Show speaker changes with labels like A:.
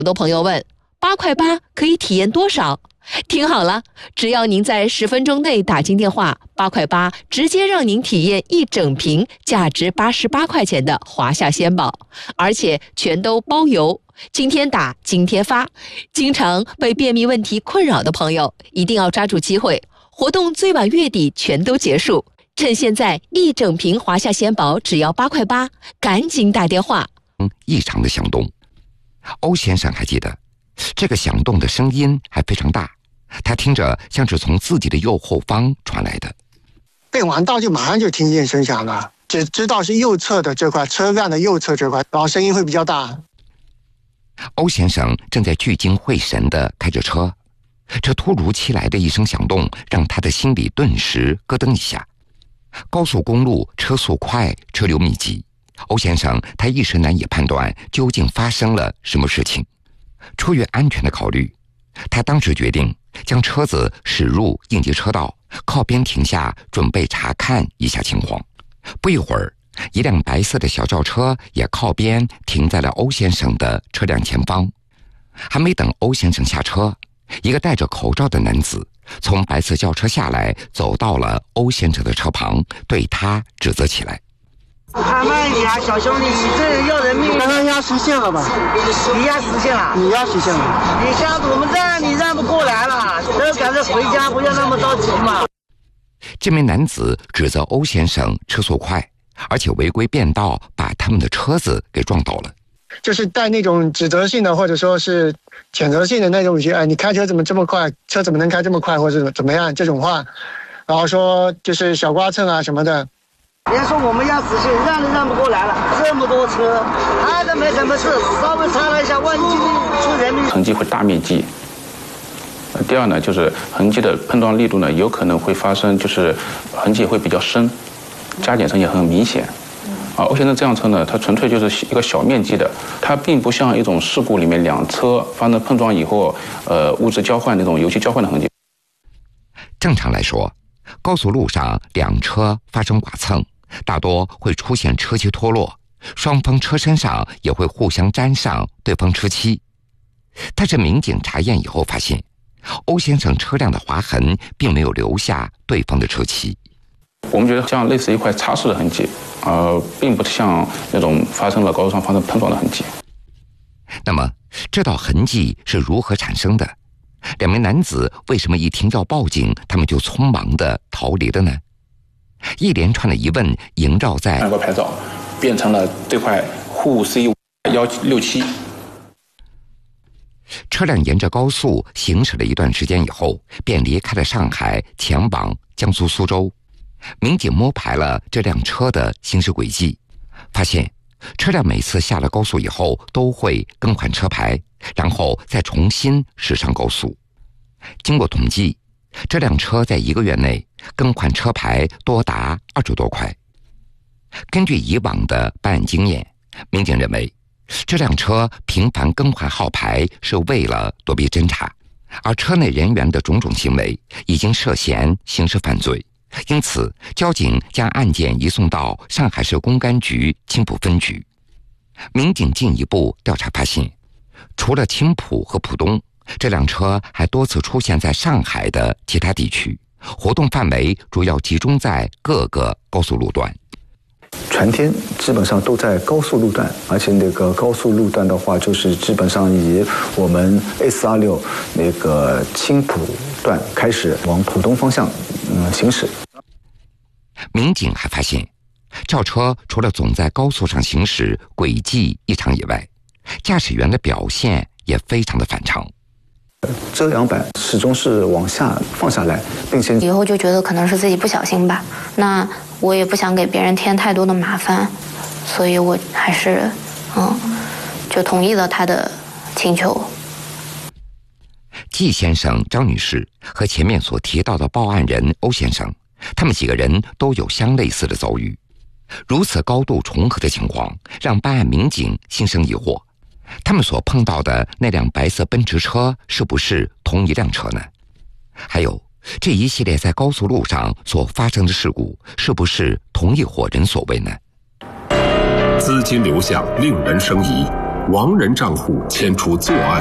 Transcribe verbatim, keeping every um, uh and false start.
A: 很多朋友问，八块八可以体验多少？听好了，只要您在十分钟内打进电话，八块八直接让您体验一整瓶价值八十八块钱的华夏鲜宝，而且全都包邮。今天打，今天发。经常被便秘问题困扰的朋友，一定要抓住机会，活动最晚月底全都结束。趁现在一整瓶华夏鲜宝只要八块八，赶紧打电话。
B: 异常的响动，欧先生还记得，这个响动的声音还非常大，他听着像是从自己的右后方传来的。
C: 变完道就马上就听见声响了，只知道是右侧的这块车干的右侧这块，然后声音会比较大。
B: 欧先生正在聚精会神地开着车，这突如其来的一声响动让他的心里顿时咯噔一下。高速公路车速快，车流密集，欧先生他一时难以判断究竟发生了什么事情。出于安全的考虑，他当时决定将车子驶入应急车道，靠边停下，准备查看一下情况。不一会儿，一辆白色的小轿车也靠边停在了欧先生的车辆前方。还没等欧先生下车，一个戴着口罩的男子从白色轿车下来，走到了欧先生的车旁，对他指责起来。
D: 开慢一点啊，小兄弟，你这人要人命！
C: 刚刚压实线了吧？
D: 你压实线了？
C: 你压实线了？
D: 你下次我们让你让不过来了，这赶着回家，不要那么着急嘛。
B: 这名男子指责欧先生车速快，而且违规变道，把他们的车子给撞倒了。
C: 就是带那种指责性的，或者说是谴责性的那种语气，哎，你开车怎么这么快？车怎么能开这么快，或者怎么样这种话，然后说就是小刮蹭啊什么的。
D: 别说我们压实线，让都让不过来了，这么多车，他都没什么事，稍微擦了一下，万一今天出人命，
E: 痕迹会大面积。第二呢，就是痕迹的碰撞力度呢，有可能会发生，就是痕迹会比较深，加减声也很明显。啊，欧先生这辆车呢，它纯粹就是一个小面积的，它并不像一种事故里面两车发生碰撞以后，呃，物质交换那种油漆交换的痕迹。
B: 正常来说，高速路上两车发生剐蹭，大多会出现车漆脱落，双方车身上也会互相沾上对方车漆。但是民警查验以后发现，欧先生车辆的划痕并没有留下对方的车漆。
E: 我们觉得像类似一块擦拭的痕迹，呃，并不像那种发生了高速上发生碰撞的痕迹。
B: 那么，这道痕迹是如何产生的？两名男子为什么一听要报警，他们就匆忙地逃离了呢？一连串的疑问萦绕在
E: 那块牌照变成了这块沪 C 一六七。
B: 车辆沿着高速行驶了一段时间以后，便离开了上海，前往江苏苏州。民警摸排了这辆车的行驶轨迹，发现车辆每次下了高速以后都会更换车牌，然后再重新驶上高速。经过统计，这辆车在一个月内更换车牌多达二十多块。根据以往的办案经验，民警认为这辆车频繁更换号牌是为了躲避侦查，而车内人员的种种行为已经涉嫌刑事犯罪，因此交警将案件移送到上海市公安局青浦分局。民警进一步调查发现，除了青浦和浦东，这辆车还多次出现在上海的其他地区，活动范围主要集中在各个高速路段。
F: 全天基本上都在高速路段，而且那个高速路段的话，就是基本上以我们 S 二六那个青浦段开始往浦东方向嗯行驶。
B: 民警还发现，轿车除了总在高速上行驶轨迹异常以外，驾驶员的表现也非常的反常。
F: 遮阳板始终是往下放下来，并且
G: 以后就觉得可能是自己不小心吧，那我也不想给别人添太多的麻烦，所以我还是嗯就同意了他的请求。
B: 季先生、张女士和前面所提到的报案人欧先生，他们几个人都有相类似的遭遇。如此高度重合的情况让办案民警心生疑惑，他们所碰到的那辆白色奔驰车是不是同一辆车呢？还有这一系列在高速路上所发生的事故是不是同一伙人所为呢？
H: 资金流向令人生疑， 亡人账户迁出作案